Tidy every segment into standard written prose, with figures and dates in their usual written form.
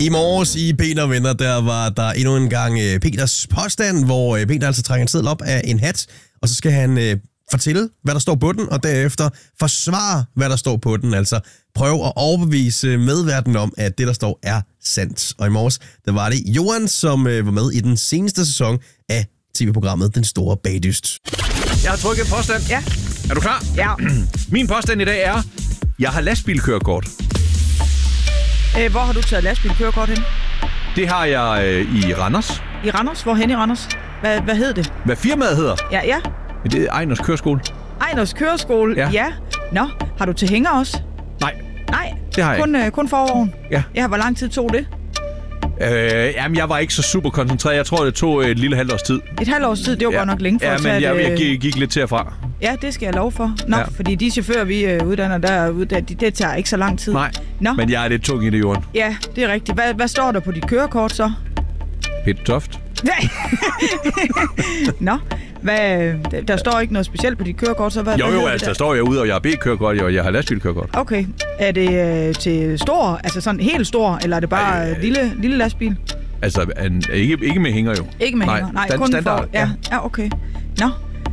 I morges i Peter Venner, der var der endnu en gang Peters påstand, hvor Peter altså trækker en seddel op af en hat, og så skal han fortælle, hvad der står på den, og derefter forsvare, hvad der står på den. Altså prøve at overbevise medverdenen om, at det, der står, er sandt. Og i morges, der var det Johan, som var med i den seneste sæson af tv-programmet Den Store Bagdyst. Jeg har trykket en påstand. Ja. Er du klar? Ja. Min påstand i dag er, jeg har lastbilkørekort. Hvor har du taget lastbilkørekort hen? Det har jeg i Randers. I Randers? Hvorhen i Randers? Hvad hed det? Hvad firmaet hedder? Ja. Det er Ejners Køreskole. Ejners Køreskole? Ja. Nå, har du til hænger også? Nej, Det har jeg kun forvogn? Ja. Hvor lang tid tog det? Jamen, jeg var ikke så super koncentreret. Jeg tror, det tog et lille halvt års tid. Et halvt års tid? Det var godt nok længe for at tage men jeg gik lidt til og fra. Ja, det skal jeg love for. Nå, fordi de chauffører, vi uddanner derude, det tager ikke så lang tid. Nej, men jeg er lidt tung i det, Jorden. Ja, det er rigtigt. Hvad står der på dit kørekort så? Peter Toft. Nej. Nå, der står ikke noget specielt på dit kørekort, så hvad? Jo, altså der står jeg ude, og jeg har B-kørekort, og jeg har lastbilkørekort. Okay. Er det til stor, altså sådan helt stor, eller er det bare lille lastbil? Altså, ikke med hænger jo. Ikke med hænger? Nej, kun standard. Ja, okay. Nå.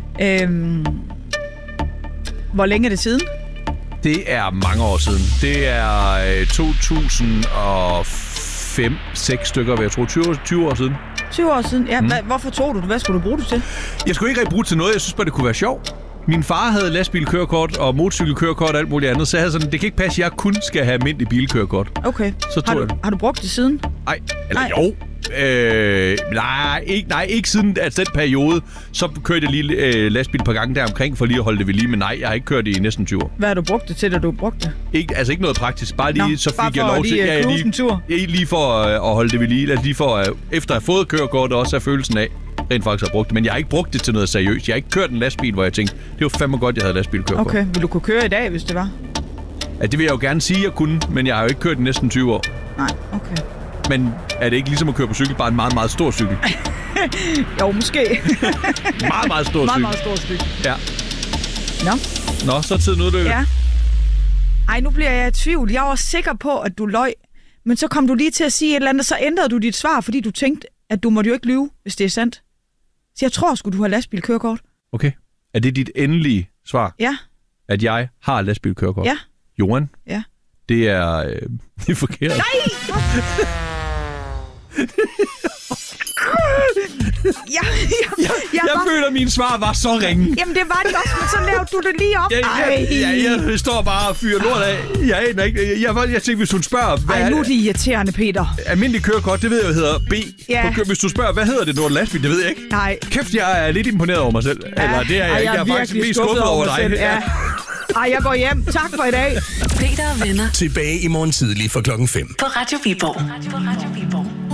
Hvor længe er det siden? Det er mange år siden. Det er 2005-6 stykker, vil jeg tro. 20 år siden. 20 år siden? Ja, hvorfor tog du det? Hvad skulle du bruge det til? Jeg skulle ikke rigtig bruge det til noget. Jeg synes bare, det kunne være sjovt. Min far havde lastbilkørekort og motorcykelkørekort og alt muligt andet, så jeg havde sådan, det kan ikke passe, at jeg kun skal have almindelig bilkørekort. Okay. Har du brugt det siden? Jo. Nej, ikke siden den periode. Så kørte jeg lige lastbil et par gange der omkring for lige at holde det ved lige, men nej, jeg har ikke kørt det i næsten 20 år. Hvad har du brugt det til, da du brugte det? Ikke noget praktisk, bare lige så fik jeg lov til lige for at holde det ved lige, lige for efter at have fået kørekort og også have følelsen af rent faktisk har brugt det, men jeg har ikke brugt det til noget seriøst. Jeg har ikke kørt en lastbil, hvor jeg tænkte, det var fandme godt, jeg havde lastbilkørekort. Okay, vil du kunne køre i dag, hvis det var? Ja, det vil jeg jo gerne sige, jeg kunne, men jeg har jo ikke kørt i næsten 20 år. Nej, okay. Men er det ikke ligesom at køre på cykel, bare en meget, meget stor cykel? Jo, måske. meget, meget stor cykel. Meget stor cykel. Ja. Nå, så er tiden udløbet. Ja. Ej, nu bliver jeg i tvivl. Jeg var sikker på, at du løj. Men så kom du lige til at sige et eller andet, så ændrede du dit svar, fordi du tænkte, at du måtte jo ikke lyve, hvis det er sandt. Så jeg tror sgu, du har lastbilkørekort. Okay. Er det dit endelige svar? Ja. At jeg har lastbilkørekort? Ja. Johan? Ja. Det er forkert. Nej! Jeg føler, at mine svar var så ringe. Jamen, det var det også, men så lavede du det lige op. Jeg står bare og fyrer lort af. Jeg aner ikke. Jeg tænkte, hvis hun spørger... Hvad nu er det irriterende, Peter. Almindelig kørekort, det ved jeg jo hedder B. Ja. Hvis du spørger, hvad hedder det, når du er lastbil, det ved jeg ikke. Nej. Kæft, jeg er lidt imponeret over mig selv. Ja. Eller det er jeg ikke. Jeg er faktisk mest skuffet over dig. Ja. Ej, jeg går hjem. Tak for i dag. Peter og Venner. Tilbage i morgen tidlig fra 5:00. På Radio Viborg.